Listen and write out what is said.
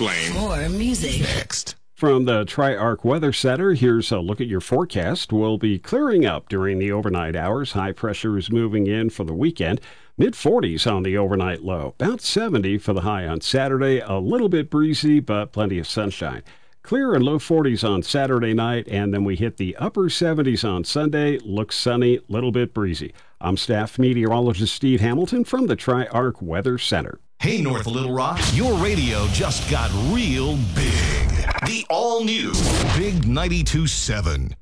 explain. More music. Next. From the Tri-Arc Weather Center, here's a look at your forecast. We'll be clearing up during the overnight hours. High pressure is moving in for the weekend. Mid-40s on the overnight low. About 70 for the high on Saturday. A little bit breezy, but plenty of sunshine. Clear and low 40s on Saturday night, and then we hit the upper 70s on Sunday. Looks sunny, little bit breezy. I'm staff meteorologist Steve Hamilton from the Tri-Arc Weather Center. Hey, North Little Rock, your radio just got real big. The all-new Big 92.7.